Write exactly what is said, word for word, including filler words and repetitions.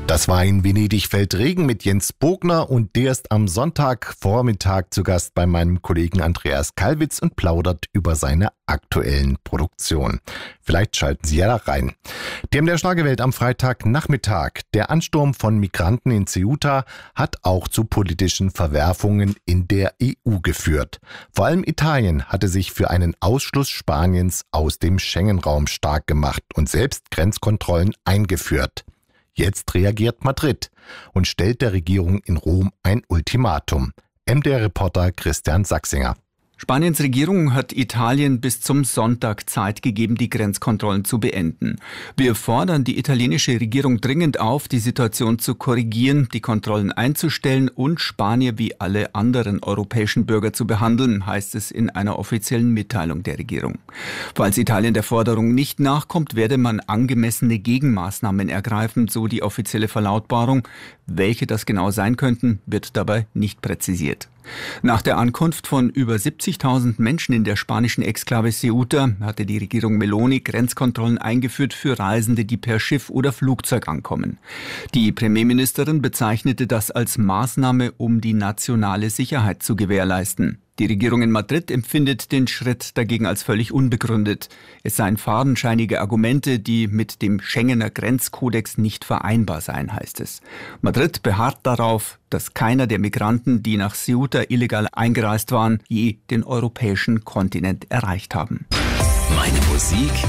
Das war in Venedig fällt Regen mit Jens Bogner und der ist am Sonntagvormittag zu Gast bei meinem Kollegen Andreas Kalwitz und plaudert über seine aktuellen Produktionen. Vielleicht schalten Sie ja da rein. Dem der Schlagewelt am Freitagnachmittag. Der Ansturm von Migranten in Ceuta hat auch zu politischen Verwerfungen in der E U geführt. Vor allem Italien hatte sich für einen Ausschluss Spaniens aus dem Schengen-Raum stark gemacht und selbst Grenzkontrollen eingeführt. Jetzt reagiert Madrid und stellt der Regierung in Rom ein Ultimatum. M D R-Reporter Christian Sachsinger. Spaniens Regierung hat Italien bis zum Sonntag Zeit gegeben, die Grenzkontrollen zu beenden. Wir fordern die italienische Regierung dringend auf, die Situation zu korrigieren, die Kontrollen einzustellen und Spanier wie alle anderen europäischen Bürger zu behandeln, heißt es in einer offiziellen Mitteilung der Regierung. Falls Italien der Forderung nicht nachkommt, werde man angemessene Gegenmaßnahmen ergreifen, so die offizielle Verlautbarung. Welche das genau sein könnten, wird dabei nicht präzisiert. Nach der Ankunft von über siebzigtausend Menschen in der spanischen Exklave Ceuta hatte die Regierung Meloni Grenzkontrollen eingeführt für Reisende, die per Schiff oder Flugzeug ankommen. Die Premierministerin bezeichnete das als Maßnahme, um die nationale Sicherheit zu gewährleisten. Die Regierung in Madrid empfindet den Schritt dagegen als völlig unbegründet. Es seien fadenscheinige Argumente, die mit dem Schengener Grenzkodex nicht vereinbar seien, heißt es. Madrid beharrt darauf, dass keiner der Migranten, die nach Ceuta illegal eingereist waren, je den europäischen Kontinent erreicht haben. Meine Musik